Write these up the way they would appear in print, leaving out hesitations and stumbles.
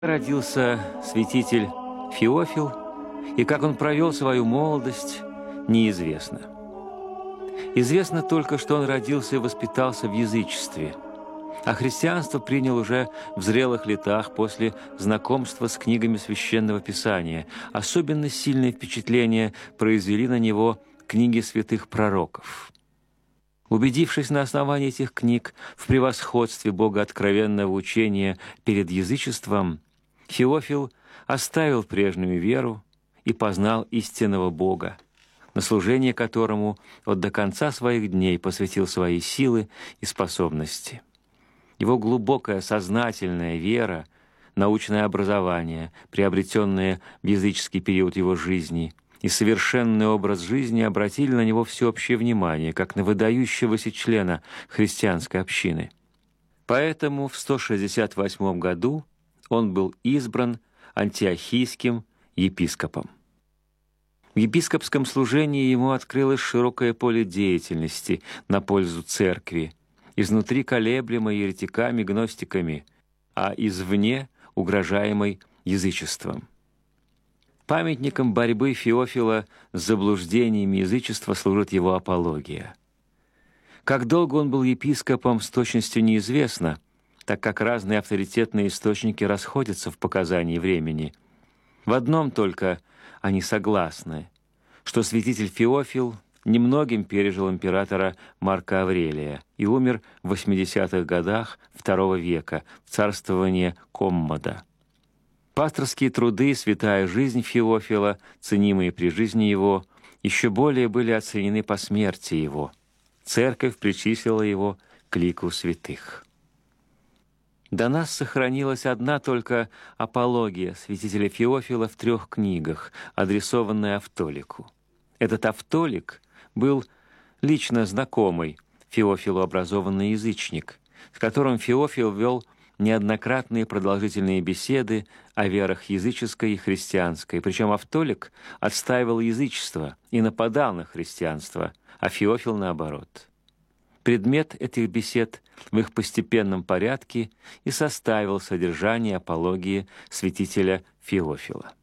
Родился святитель Феофил, и как он провел свою молодость, неизвестно. Известно только, что он родился и воспитался в язычестве, а христианство принял уже в зрелых летах после знакомства с книгами Священного Писания. Особенно сильное впечатление произвели на него книги святых пророков. Убедившись на основании этих книг в превосходстве богооткровенного учения перед язычеством, Феофил оставил прежнюю веру и познал истинного Бога, на служение которому он до конца своих дней посвятил свои силы и способности. Его глубокая сознательная вера, научное образование, приобретенное в языческий период его жизни, и совершенный образ жизни обратили на него всеобщее внимание, как на выдающегося члена христианской общины. Поэтому в 168 году он был избран антиохийским епископом. В епископском служении ему открылось широкое поле деятельности на пользу церкви, изнутри колеблемой еретиками-гностиками, а извне угрожаемой язычеством. Памятником борьбы Феофила с заблуждениями язычества служит его апология. Как долго он был епископом, с точностью неизвестно, так как разные авторитетные источники расходятся в показании времени. В одном только они согласны, что святитель Феофил немногим пережил императора Марка Аврелия и умер в 80-х годах II века в царствовании Коммода. Пасторские труды, святая жизнь Феофила, ценимые при жизни его, еще более были оценены по смерти его. Церковь причислила его к лику святых. До нас сохранилась одна только апология святителя Феофила в 3 книгах, адресованная Автолику. Этот Автолик был лично знакомый Феофилу образованный язычник, с которым Феофил вел неоднократные продолжительные беседы о верах языческой и христианской, причем Автолик отстаивал язычество и нападал на христианство, а Феофил наоборот. Предмет этих бесед в их постепенном порядке и составил содержание апологии святителя Феофила.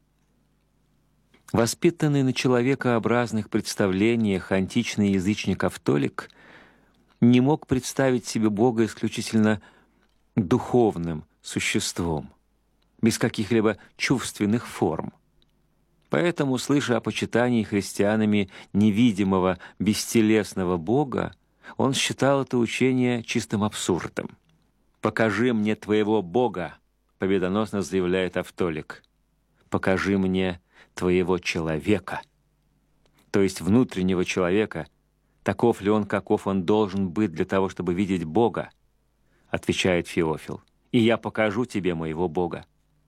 Воспитанный на человекообразных представлениях античный язычник Автолик не мог представить себе Бога исключительно духовным существом, без каких-либо чувственных форм. Поэтому, слыша о почитании христианами невидимого, бестелесного Бога, он считал это учение чистым абсурдом. «Покажи мне твоего Бога», — победоносно заявляет Автолик. «Покажи мне твоего человека», то есть внутреннего человека, таков ли он, каков он должен быть для того, чтобы видеть Бога, отвечает Феофил, «и я покажу тебе моего Бога».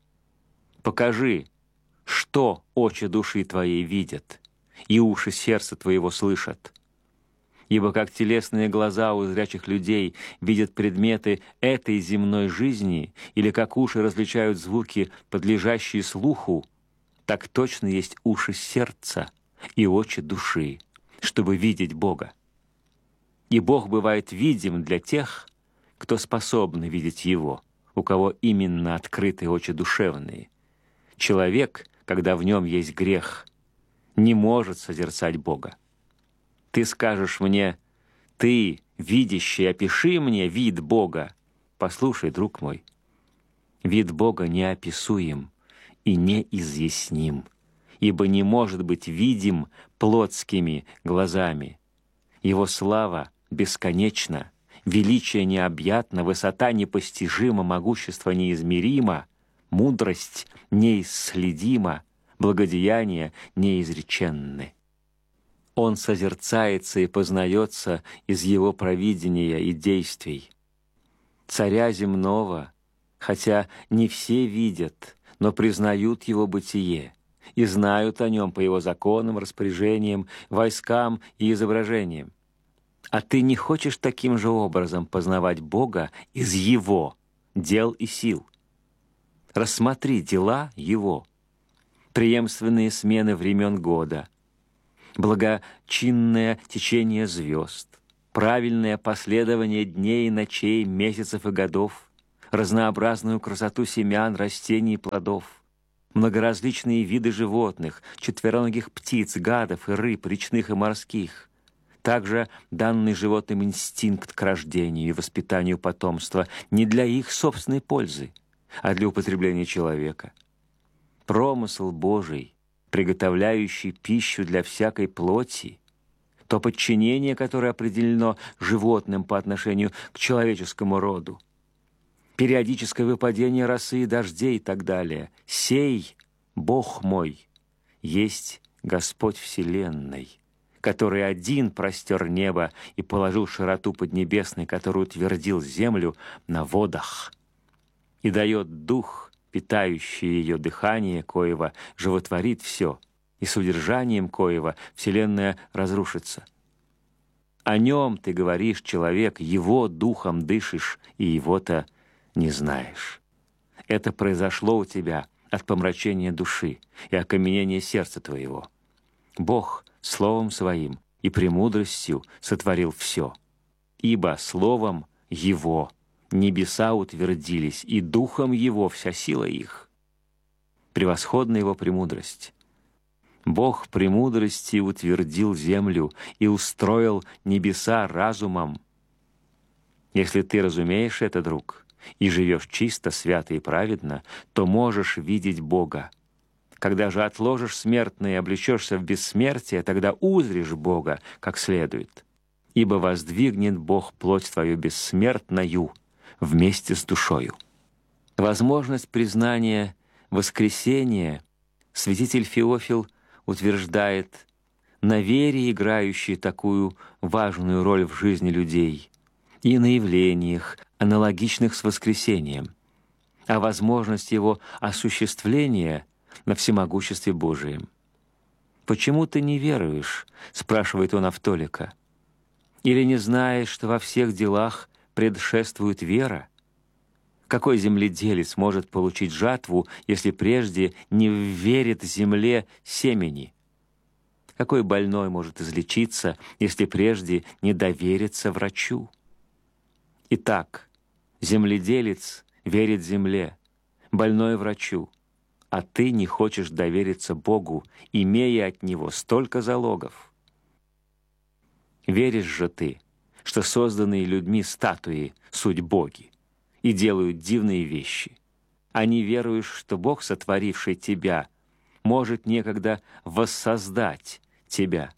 Покажи, что очи души твоей видят, и уши сердца твоего слышат. Ибо как телесные глаза у зрячих людей видят предметы этой земной жизни, или как уши различают звуки, подлежащие слуху, так точно есть уши сердца и очи души, чтобы видеть Бога. И Бог бывает видим для тех, кто способен видеть Его, у кого именно открыты очи душевные. Человек, когда в нем есть грех, не может созерцать Бога. Ты скажешь мне: «Ты, видящий, опиши мне вид Бога». Послушай, друг мой, вид Бога неописуем и неизъясним, ибо не может быть видим плотскими глазами. Его слава бесконечна, величие необъятно, высота непостижима, могущество неизмеримо, мудрость неисследима, благодеяния неизреченны. Он созерцается и познается из его провидения и действий. Царя земного, хотя не все видят, но признают его бытие и знают о нем по его законам, распоряжениям, войскам и изображениям. А ты не хочешь таким же образом познавать Бога из Его дел и сил? Рассмотри дела Его, преемственные смены времен года, благочинное течение звезд, правильное последование дней и ночей, месяцев и годов, разнообразную красоту семян, растений и плодов, многоразличные виды животных, четвероногих птиц, гадов и рыб, речных и морских, также данный животным инстинкт к рождению и воспитанию потомства не для их собственной пользы, а для употребления человека. Промысл Божий, приготовляющий пищу для всякой плоти, то подчинение, которое определено животным по отношению к человеческому роду, периодическое выпадение росы и дождей и так далее. «Сей, Бог мой, есть Господь вселенной, который один простер небо и положил широту поднебесной, который утвердил землю на водах, и дает дух, питающий ее дыхание, коего животворит все, и с удержанием коего вселенная разрушится. О нем ты говоришь, человек, его духом дышишь, и его-то не знаешь. Это произошло у тебя от помрачения души и окаменения сердца твоего. Бог словом своим и премудростью сотворил все, ибо словом Его небеса утвердились, и духом Его вся сила их. Превосходна Его премудрость. Бог премудрости утвердил землю и устроил небеса разумом. Если ты разумеешь это, друг, и живешь чисто, свято и праведно, то можешь видеть Бога. Когда же отложишь смертное и облечешься в бессмертие, тогда узришь Бога как следует. Ибо воздвигнет Бог плоть твою бессмертною вместе с душою. Возможность признания воскресения святитель Феофил утверждает на вере, играющей такую важную роль в жизни людей, и на явлениях, аналогичных с воскресением, а возможность его осуществления на всемогуществе Божием. «Почему ты не веруешь?» — спрашивает он Автолика. «Или не знаешь, что во всех делах предшествует вера? Какой земледелец может получить жатву, если прежде не вверит земле семени? Какой больной может излечиться, если прежде не доверится врачу? Итак, земледелец верит земле, больной врачу, а ты не хочешь довериться Богу, имея от Него столько залогов. Веришь же ты, что созданные людьми статуи — суть боги, и делают дивные вещи, а не веруешь, что Бог, сотворивший тебя, может некогда воссоздать тебя.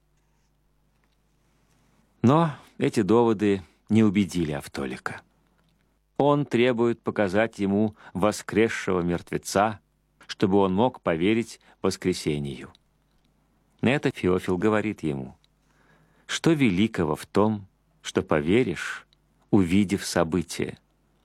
Но эти доводы не убедили Автолика. Он требует показать ему воскресшего мертвеца, чтобы он мог поверить воскресению. На это Феофил говорит ему: «Что великого в том, что поверишь, увидев событие?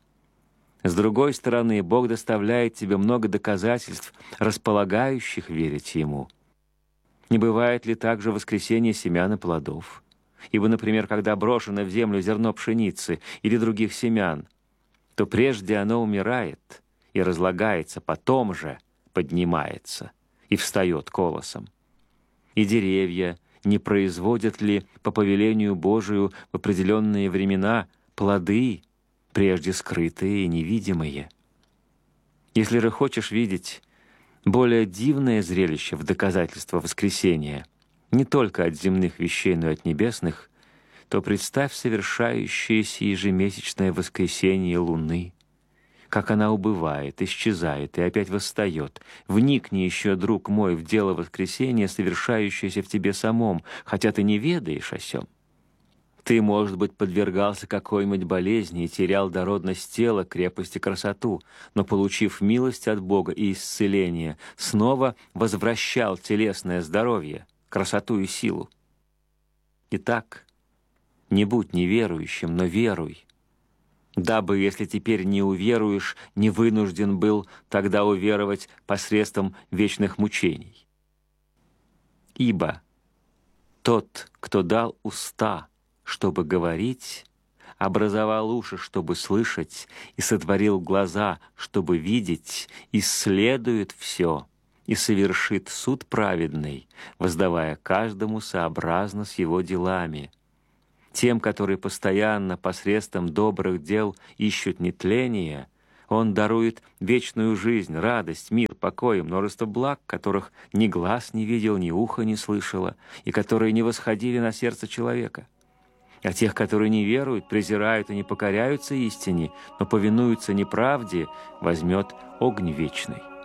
С другой стороны, Бог доставляет тебе много доказательств, располагающих верить Ему. Не бывает ли также воскресение семян и плодов? Ибо, например, когда брошено в землю зерно пшеницы или других семян, то прежде оно умирает и разлагается, потом же поднимается и встает колосом. И деревья не производят ли по повелению Божию в определенные времена плоды, прежде скрытые и невидимые? Если же хочешь видеть более дивное зрелище в доказательство воскресения, не только от земных вещей, но и от небесных, то представь совершающееся ежемесячное воскресение Луны, как она убывает, исчезает и опять восстает. Вникни еще, друг мой, в дело воскресения, совершающееся в тебе самом, хотя ты не ведаешь о сем. Ты, может быть, подвергался какой-нибудь болезни и терял дородность тела, крепость и красоту, но, получив милость от Бога и исцеление, снова возвращал телесное здоровье, красоту и силу. Итак, не будь неверующим, но веруй, дабы, если теперь не уверуешь, не вынужден был тогда уверовать посредством вечных мучений. Ибо тот, кто дал уста, чтобы говорить, образовал уши, чтобы слышать, и сотворил глаза, чтобы видеть, исследует все и совершит суд праведный, воздавая каждому сообразно с его делами. Тем, которые постоянно посредством добрых дел ищут нетления, Он дарует вечную жизнь, радость, мир, покой и множество благ, которых ни глаз не видел, ни ухо не слышало, и которые не восходили на сердце человека. А тех, которые не веруют, презирают и не покоряются истине, но повинуются неправде, возьмет огонь вечный.